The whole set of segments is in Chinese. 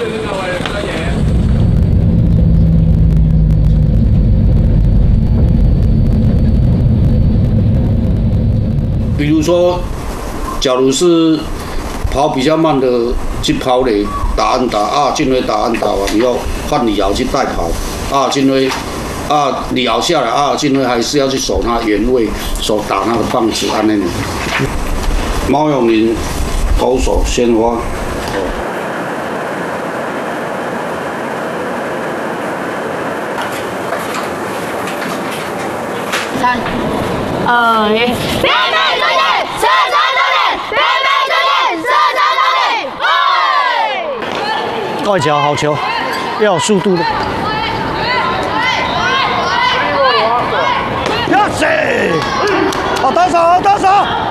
比如说，假如是跑比较慢的去跑垒打安打啊，进来打安打完以后换李敖去带跑啊，进来啊李敖下来啊，进来还是要去守他原位，守打那个棒子安尼。毛永麟投手先发。 3、2、1，北美终点，射程终点，北美终点，射程终点， 外角好球，要有速度的。要死！好投手，好投手！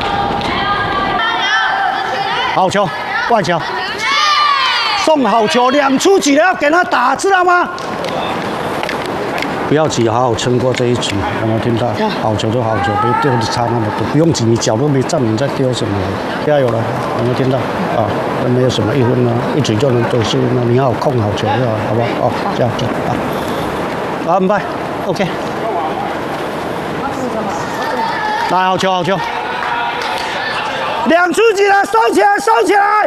好球，外角。送好球，2出局了，要给他打，知道吗？不要急，好好撑过这一局。有没有听到？好球就好球，别丢的差那么多，不用急，你脚都没站稳，在丢什么？加油了，有没有听到？啊，都没有什么1分啊，1局就能得4分了，你好控好球就好，好不好？哦，这样子啊。好，安排 ，OK。来，好球，好球。2出局了，收起来，收起来。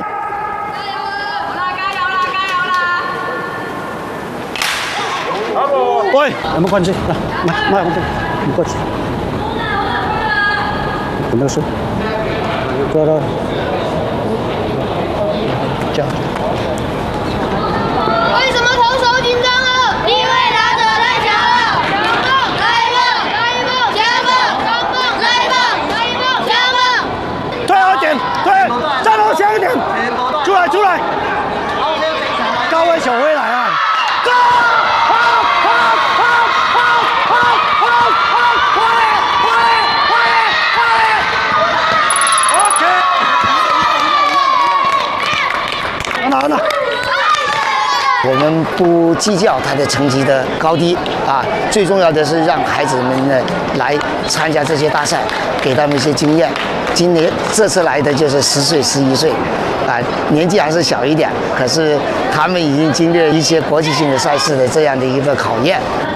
喂，有没有关系？来，你过去。有没有事？过来。这样。 为什么投手紧张了？因为打者太强了。来一棒，加棒，钢棒，来一棒，加棒。 退后一点，再往前一点，出来。高位小回来啊！go！ 我们不计较他的成绩的高低啊，最重要的是让孩子们呢来参加这些大赛，给他们一些经验。这次来的就是10岁、11岁，啊，年纪还是小一点，可是他们已经经历了一些国际性的赛事的这样的一个考验。